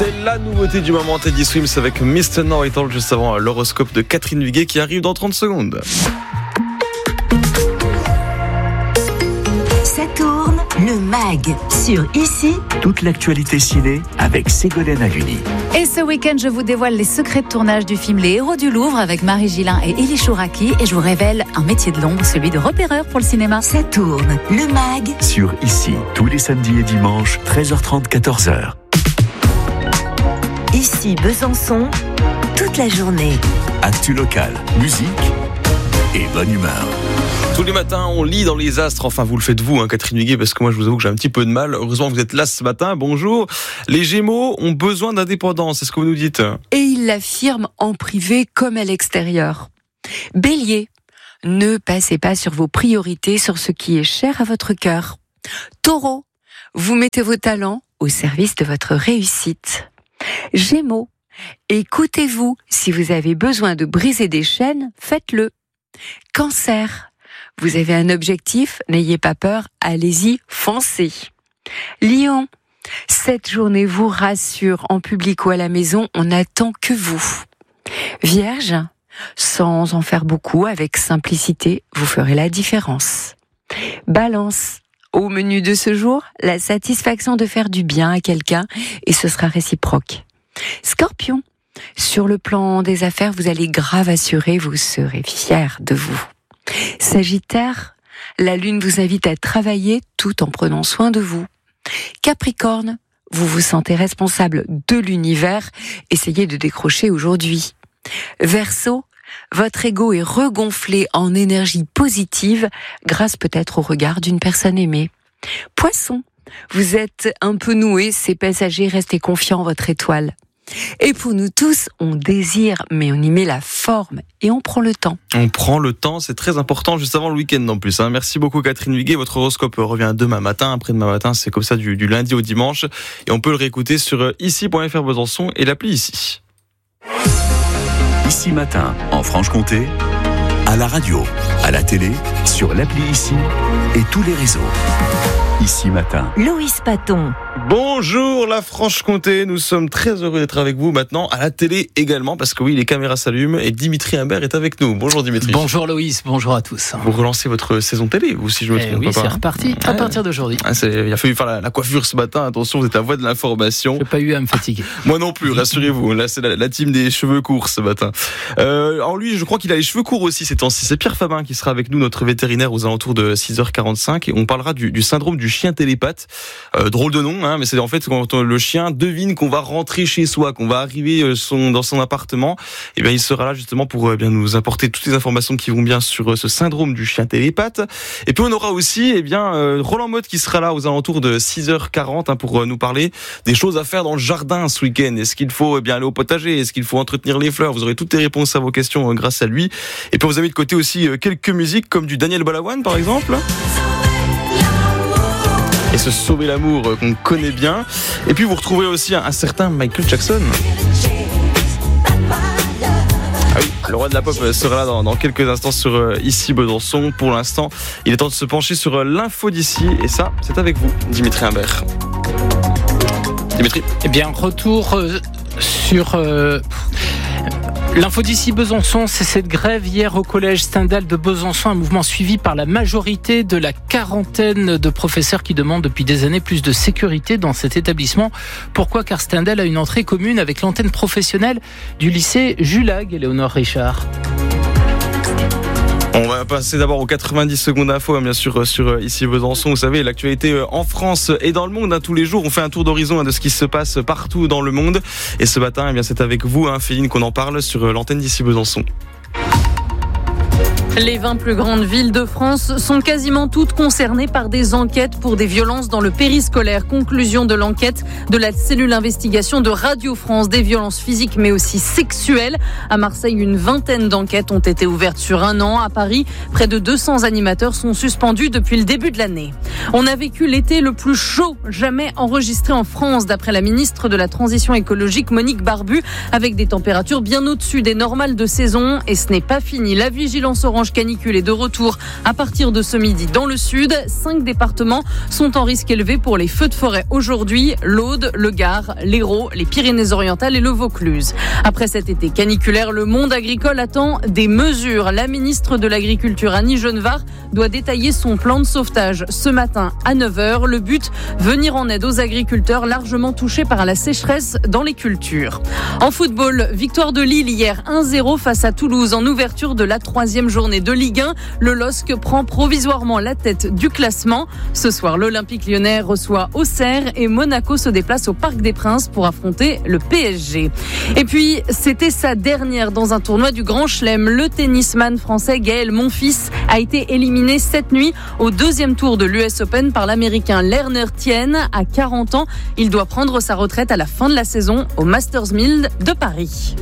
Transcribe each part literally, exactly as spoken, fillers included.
C'est la nouveauté du moment, Teddy Swims avec mister Know-It-All, juste avant l'horoscope de Catherine Huguet qui arrive dans trente secondes. Ça tourne, le mag sur Ici. Toute l'actualité ciné avec Ségolène Haluni. Et ce week-end, je vous dévoile les secrets de tournage du film Les Héros du Louvre avec Marie Gillin et Elie Chouraki. Et je vous révèle un métier de l'ombre, celui de repéreur pour le cinéma. Ça tourne, le mag Sur Ici, tous les samedis et dimanches, treize heures trente, quatorze heures. Ici Besançon, toute la journée. Actu local, musique et bonne humeur. Tous les matins, on lit dans les astres. Enfin, vous le faites vous, hein, Catherine Huguet, parce que moi, je vous avoue que j'ai un petit peu de mal. Heureusement que vous êtes là ce matin. Bonjour. Les Gémeaux ont besoin d'indépendance. C'est ce que vous nous dites. Et ils l'affirment en privé comme à l'extérieur. Bélier, ne passez pas sur vos priorités, sur ce qui est cher à votre cœur. Taureau, vous mettez vos talents au service de votre réussite. Gémeaux, écoutez-vous. Si vous avez besoin de briser des chaînes, faites-le. Cancer, vous avez un objectif, n'ayez pas peur, allez-y, foncez. Lion, cette journée vous rassure, en public ou à la maison, on n'attend que vous. Vierge, sans en faire beaucoup, avec simplicité, vous ferez la différence. Balance, au menu de ce jour, la satisfaction de faire du bien à quelqu'un et ce sera réciproque. Scorpion, sur le plan des affaires, vous allez grave assurer, vous serez fier de vous. Sagittaire, la lune vous invite à travailler tout en prenant soin de vous. Capricorne, vous vous sentez responsable de l'univers, essayez de décrocher aujourd'hui. Verseau, votre ego est regonflé en énergie positive grâce peut-être au regard d'une personne aimée. Poisson, vous êtes un peu noué, c'est passager, restez confiant en votre étoile. Et pour nous tous, on désire, mais on y met la forme et on prend le temps. On prend le temps, c'est très important, juste avant le week-end en plus. Hein. Merci beaucoup Catherine Huguet. Votre horoscope revient demain matin, après-demain matin, c'est comme ça du, du lundi au dimanche. Et on peut le réécouter sur ici point f r Besançon et l'appli Ici. Ici matin, en Franche-Comté, à la radio, à la télé, sur l'appli Ici et tous les réseaux. Ici matin. Loïs Paton. Bonjour la Franche-Comté, nous sommes très heureux d'être avec vous maintenant, à la télé également, parce que oui, les caméras s'allument et Dimitri Imbert est avec nous. Bonjour Dimitri. Bonjour Loïs, bonjour à tous. Vous relancez votre saison télé, vous, si je me trompe eh oui, pas. Oui, c'est reparti à ah, partir d'aujourd'hui. Ah, il a fallu faire la, la coiffure ce matin, attention, vous êtes à voix de l'information. Je n'ai pas eu à me fatiguer. Moi non plus, rassurez-vous, là c'est la, la team des cheveux courts ce matin. Euh, en lui, je crois qu'il a les cheveux courts aussi ces temps-ci. C'est Pierre Fabin qui sera avec nous, notre vétérinaire, aux alentours de six heures quarante-cinq, et on parlera du, du syndrome du chien télépathe. Euh, drôle de nom, hein, mais c'est en fait quand le chien devine qu'on va rentrer chez soi, qu'on va arriver son, dans son appartement, et bien il sera là justement pour euh, bien nous apporter toutes les informations qui vont bien sur euh, ce syndrome du chien télépathe. Et puis on aura aussi eh bien euh, Roland Motte qui sera là aux alentours de six heures quarante hein, pour euh, nous parler des choses à faire dans le jardin ce week-end. Est-ce qu'il faut eh bien aller au potager? Est-ce qu'il faut entretenir les fleurs? Vous aurez toutes les réponses à vos questions euh, grâce à lui. Et puis vous avez de côté aussi euh, quelques musiques comme du Daniel Balavoine par exemple. Et se sauver l'amour euh, qu'on connaît bien. Et puis vous retrouverez aussi un, un certain Michael Jackson. Ah oui, le roi de la pop sera là dans, dans quelques instants sur euh, Ici Besançon. Pour l'instant, il est temps de se pencher sur euh, l'info d'ici. Et ça, c'est avec vous, Dimitri Imbert. Dimitri. Eh bien, retour euh, sur... Euh... L'info d'ici Besançon, c'est cette grève hier au collège Stendhal de Besançon, un mouvement suivi par la majorité de la quarantaine de professeurs qui demandent depuis des années plus de sécurité dans cet établissement. Pourquoi? Car Stendhal a une entrée commune avec l'antenne professionnelle du lycée Julag, Éléonore Richard. On va passer d'abord aux quatre-vingt-dix secondes d'info, hein, bien sûr, sur Ici Besançon. Vous savez, l'actualité en France et dans le monde, hein, tous les jours, on fait un tour d'horizon hein, de ce qui se passe partout dans le monde. Et ce matin, eh bien, c'est avec vous, hein, Féline, qu'on en parle sur l'antenne d'Ici Besançon. Les vingt plus grandes villes de France sont quasiment toutes concernées par des enquêtes pour des violences dans le périscolaire. Conclusion de l'enquête de la cellule investigation de Radio France, des violences physiques mais aussi sexuelles. À Marseille, une vingtaine d'enquêtes ont été ouvertes sur un an. À Paris, près de deux cents animateurs sont suspendus depuis le début de l'année. On a vécu l'été le plus chaud jamais enregistré en France, d'après la ministre de la Transition écologique Monique Barbu, avec des températures bien au-dessus des normales de saison. Et ce n'est pas fini. La vigilance orange franche canicule est de retour à partir de ce midi dans le sud. Cinq départements sont en risque élevé pour les feux de forêt aujourd'hui. L'Aude, le Gard, l'Hérault, les Pyrénées-Orientales et le Vaucluse. Après cet été caniculaire, le monde agricole attend des mesures. La ministre de l'Agriculture, Annie Genevard, doit détailler son plan de sauvetage ce matin à neuf heures. Le but, venir en aide aux agriculteurs largement touchés par la sécheresse dans les cultures. En football, victoire de Lille hier un zéro face à Toulouse en ouverture de la troisième journée de Ligue un. Le L O S C prend provisoirement la tête du classement. Ce soir, l'Olympique Lyonnais reçoit Auxerre et Monaco se déplace au Parc des Princes pour affronter le P S G. Et puis, c'était sa dernière dans un tournoi du Grand Chelem. Le tennisman français Gaël Monfils a été éliminé cette nuit au deuxième tour de l'U S Open par l'Américain Lerner Tien. À quarante ans, il doit prendre sa retraite à la fin de la saison au Masters mille de Paris.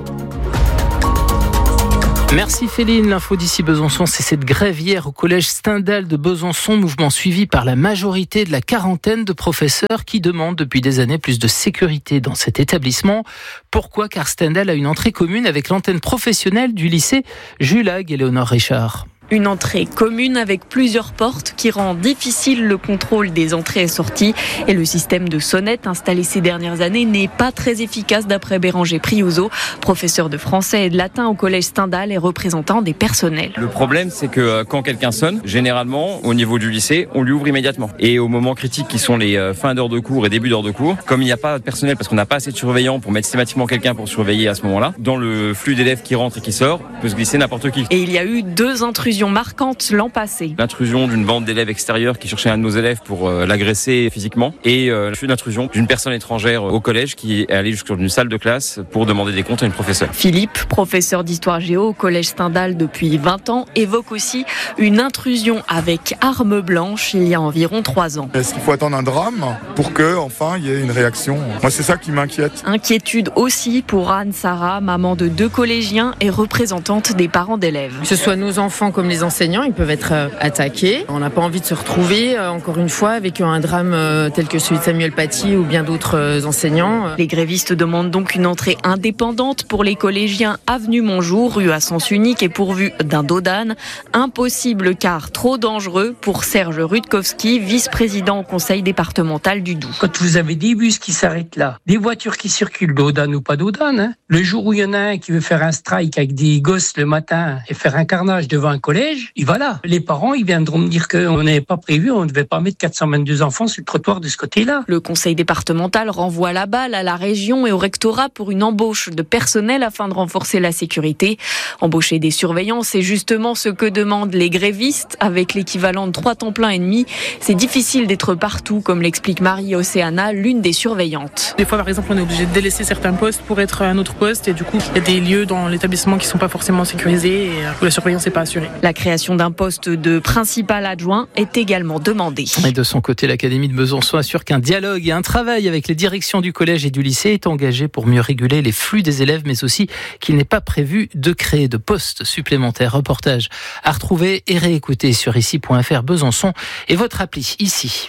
Merci Féline. L'info d'ici Besançon, c'est cette grève hier au collège Stendhal de Besançon, mouvement suivi par la majorité de la quarantaine de professeurs qui demandent depuis des années plus de sécurité dans cet établissement. Pourquoi ? Car Stendhal a une entrée commune avec l'antenne professionnelle du lycée Jules Hague, Éléonore Richard. Une entrée commune avec plusieurs portes qui rend difficile le contrôle des entrées et sorties. Et le système de sonnette installé ces dernières années n'est pas très efficace d'après Béranger Priouzeau, professeur de français et de latin au collège Stendhal et représentant des personnels. Le problème, c'est que quand quelqu'un sonne, généralement, au niveau du lycée, on lui ouvre immédiatement. Et au moment critique qui sont les fins d'heures de cours et début d'heures de cours, comme il n'y a pas de personnel parce qu'on n'a pas assez de surveillants pour mettre systématiquement quelqu'un pour surveiller à ce moment-là, dans le flux d'élèves qui rentrent et qui sortent, peut se glisser n'importe qui. Et il y a eu deux intrusions marquante l'an passé. L'intrusion d'une bande d'élèves extérieurs qui cherchait un de nos élèves pour euh, l'agresser physiquement et euh, l'intrusion d'une personne étrangère au collège qui est allée jusqu'à une salle de classe pour demander des comptes à une professeure. Philippe, professeur d'histoire géo au collège Stendhal depuis vingt ans, évoque aussi une intrusion avec arme blanche il y a environ trois ans. Est-ce qu'il faut attendre un drame pour que enfin il y ait une réaction ? Moi, c'est ça qui m'inquiète. Inquiétude aussi pour Anne Sarah, maman de deux collégiens et représentante des parents d'élèves. Que ce soit nos enfants comme les enseignants, ils peuvent être attaqués. On n'a pas envie de se retrouver, encore une fois, avec un drame tel que celui de Samuel Paty ou bien d'autres enseignants. Les grévistes demandent donc une entrée indépendante pour les collégiens avenue Montjour, rue à sens unique et pourvue d'un dos d'âne. Impossible car trop dangereux pour Serge Rutkowski, vice-président au conseil départemental du Doubs. Quand vous avez des bus qui s'arrêtent là, des voitures qui circulent, dos d'âne ou pas dos d'âne, hein, le jour où il y en a un qui veut faire un strike avec des gosses le matin et faire un carnage devant un collège, il va là. Les parents, ils viendront me dire qu'on n'avait pas prévu, on ne devait pas mettre quatre cent vingt-deux enfants sur le trottoir de ce côté-là. Le conseil départemental renvoie la balle à la région et au rectorat pour une embauche de personnel afin de renforcer la sécurité. Embaucher des surveillants, c'est justement ce que demandent les grévistes. Avec l'équivalent de trois temps plein et demi, c'est difficile d'être partout, comme l'explique Marie Océana, l'une des surveillantes. Des fois, par exemple, on est obligé de délaisser certains postes pour être à un autre poste et du coup, il y a des lieux dans l'établissement qui ne sont pas forcément sécurisés et où la surveillance n'est pas assurée. La création d'un poste de principal adjoint est également demandée. Et de son côté, l'Académie de Besançon assure qu'un dialogue et un travail avec les directions du collège et du lycée est engagé pour mieux réguler les flux des élèves, mais aussi qu'il n'est pas prévu de créer de postes supplémentaires. Reportage à retrouver et réécouter sur ici point f r Besançon et votre appli ici.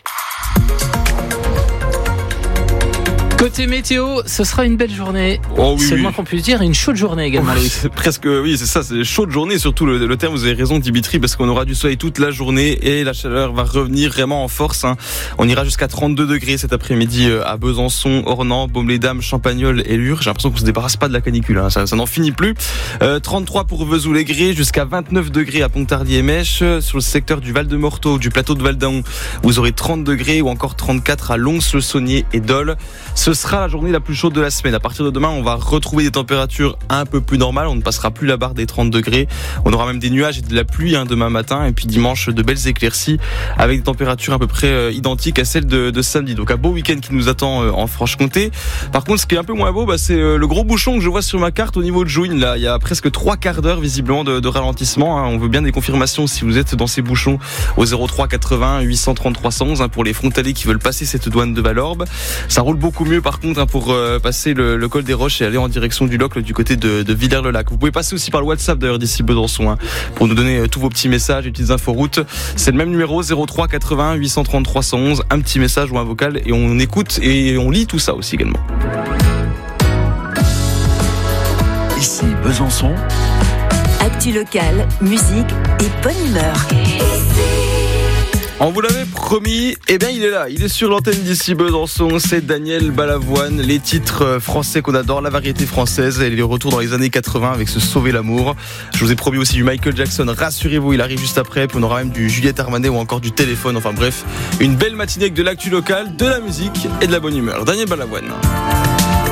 Côté météo, ce sera une belle journée. Oh oui, c'est le oui. moins qu'on puisse dire. Une chaude journée également, Oh, Louis. c'est presque, oui, c'est ça, c'est chaude journée, surtout le, le terme, vous avez raison, Dimitri, parce qu'on aura du soleil toute la journée et la chaleur va revenir vraiment en force. Hein. On ira jusqu'à trente-deux degrés cet après-midi à Besançon, Ornans, Baume-les-Dames, Champagnole et Lure. J'ai l'impression qu'on se débarrasse pas de la canicule, hein. ça, ça n'en finit plus. Euh, trente-trois pour Vesoul-les-Grès, jusqu'à vingt-neuf degrés à Pontarlier et Mèche. Sur le secteur du Val-de-Morteau, du plateau de Val-d'Aon, vous aurez trente degrés ou encore trente-quatre à Lons-le-Saunier et Dole. Ce sera la journée la plus chaude de la semaine. À partir de demain, on va retrouver des températures un peu plus normales. On ne passera plus la barre des trente degrés. On aura même des nuages et de la pluie hein, demain matin. Et puis dimanche, de belles éclaircies avec des températures à peu près euh, identiques à celles de, de samedi. Donc un beau week-end qui nous attend euh, en Franche-Comté. Par contre, ce qui est un peu moins beau, bah, c'est euh, le gros bouchon que je vois sur ma carte au niveau de Jougne. Là, il y a presque trois quarts d'heure visiblement de, de ralentissement. Hein. On veut bien des confirmations si vous êtes dans ces bouchons au zéro trois quatre-vingts huit cent trente trois cent onze hein, pour les frontaliers qui veulent passer cette douane de Valorbe. Ça roule beaucoup mieux par contre hein, pour euh, passer le, le col des Roches et aller en direction du Locle du côté de, de Villers-le-Lac. Vous pouvez passer aussi par le WhatsApp d'ailleurs d'ici Besançon hein, pour nous donner euh, tous vos petits messages et petites infos routes. C'est le même numéro zéro trois quatre-vingts huit cent trente trois cent onze, un petit message ou un vocal et on écoute et on lit tout ça aussi également. Ici Besançon, Actu locale, musique et bonne humeur. On vous l'avait promis, eh bien il est là, il est sur l'antenne d'ici Besançon, c'est Daniel Balavoine, les titres français qu'on adore, la variété française, et les retours dans les années quatre-vingts avec ce Sauver l'amour. Je vous ai promis aussi du Michael Jackson, rassurez-vous, il arrive juste après, puis on aura même du Juliette Armanet ou encore du Téléphone, enfin bref, une belle matinée avec de l'actu locale, de la musique et de la bonne humeur. Daniel Balavoine.